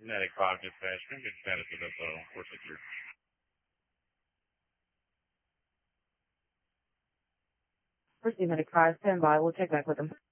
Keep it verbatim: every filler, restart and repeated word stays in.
Medic five dispatch, good status of this uh, four six three. Proceed, Medic five, stand by. We'll check back with them.